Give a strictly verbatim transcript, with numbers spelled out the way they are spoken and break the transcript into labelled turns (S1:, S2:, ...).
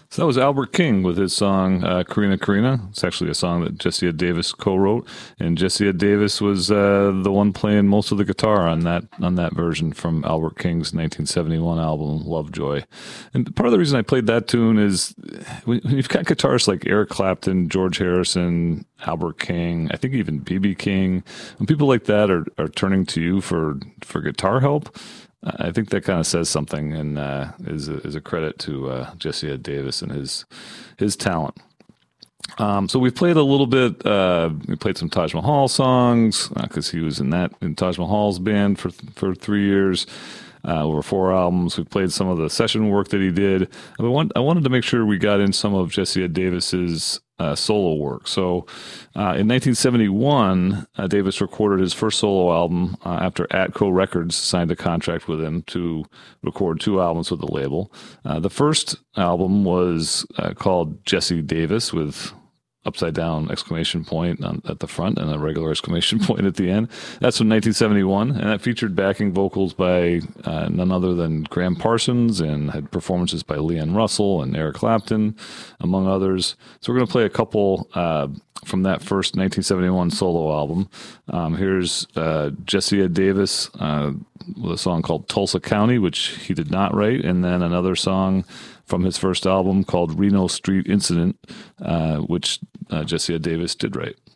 S1: So that was Albert King with his song uh, "Karina Karina." It's actually a song that Jesse Davis co-wrote, and Jesse Davis was uh, the one playing most of the guitar on that on that version from Albert King's nineteen seventy-one album "Lovejoy." And part of the reason I played that tune is when you've got guitarists like Eric Clapton, George Harrison, Albert King, I think even B B King, when people like that are, are turning to you for for guitar help. I think that kind of says something, and uh, is a, is a credit to uh, Jesse Ed Davis and his his talent. Um, so we played a little bit. Uh, we played some Taj Mahal songs because uh, he was in that in Taj Mahal's band for for three years. Uh, over four albums. We played some of the session work that he did. I, want, I wanted to make sure we got in some of Jesse Ed Davis's uh, solo work. So uh, in nineteen seventy-one, uh, Davis recorded his first solo album uh, after Atco Records signed a contract with him to record two albums with the label. Uh, the first album was uh, called Jesse Davis with upside down exclamation point on, at the front and a regular exclamation point at the end. That's from nineteen seventy-one, and that featured backing vocals by uh, none other than Graham Parsons and had performances by Leanne Russell and Eric Clapton, among others. So we're going to play a couple uh, from that first nineteen seventy-one solo album. Um, here's uh, Jesse Ed Davis uh, with a song called Tulsa County, which he did not write, and then another song from his first album called Reno Street Incident, uh, which uh, Jesse Ed Davis did write.